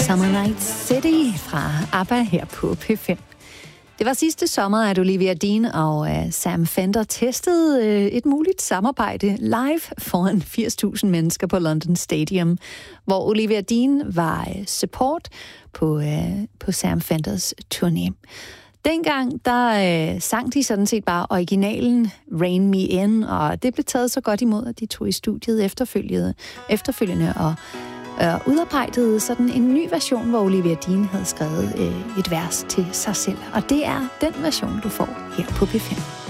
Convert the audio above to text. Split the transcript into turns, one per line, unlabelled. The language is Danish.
Summer Night City fra ABBA her på P5. Det var sidste sommer, at Olivia Dean og Sam Fender testede et muligt samarbejde live foran 80.000 mennesker på London Stadium, hvor Olivia Dean var support på Sam Fenders turné. Dengang, der sang de sådan set bare originalen Rain Me In, og det blev taget så godt imod, at de tog i studiet efterfølgende og udarbejdede sådan en ny version, hvor Olivia Dean havde skrevet et vers til sig selv. Og det er den version, du får her på P5.